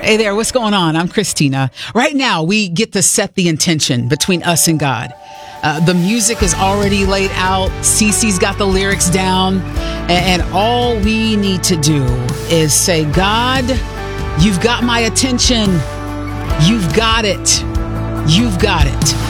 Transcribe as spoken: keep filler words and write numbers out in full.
Hey there, what's going on? I'm Christina. Right now, we get to set the intention between us and God. Uh, the music is already laid out. Cece's got the lyrics down. And, and all we need to do is say, God, you've got my attention. You've got it. You've got it.